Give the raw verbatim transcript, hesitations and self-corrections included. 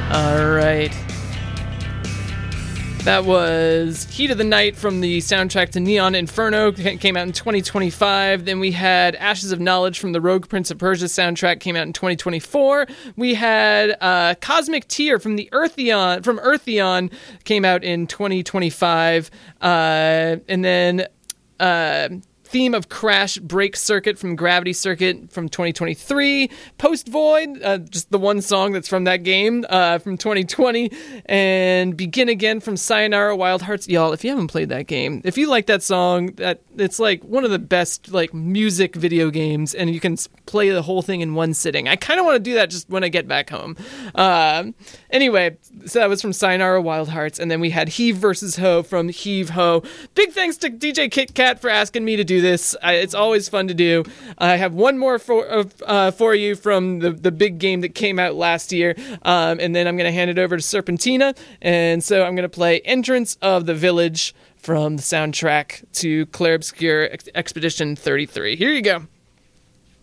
All right. That was Heat of the Night from the soundtrack to Neon Inferno, came out in twenty twenty-five. Then we had Ashes of Knowledge from the Rogue Prince of Persia soundtrack, came out in twenty twenty-four. We had uh, Cosmic Tear from the Eartheon, from Eartheon, came out in twenty twenty-five. Uh, and then uh, Theme of Crash Break Circuit from Gravity Circuit from twenty twenty-three. Post Void, uh, just the one song that's from that game, uh, from twenty twenty. And Begin Again from Sayonara Wild Hearts. Y'all, if you haven't played that game, if you like that song, that it's like one of the best like music video games, and you can play the whole thing in one sitting. I kind of want to do that just when I get back home. Uh, anyway, so that was from Sayonara Wild Hearts. And then we had Heave versus Ho from Heave Ho. Big thanks to D J Kit Kat for asking me to do this. I, it's always fun to do. I have one more for uh, for you from the, the big game that came out last year, um, and then I'm going to hand it over to Serpentina, and so I'm going to play Entrance of the Village from the soundtrack to Clair Obscur Ex- Expedition thirty-three. Here you go.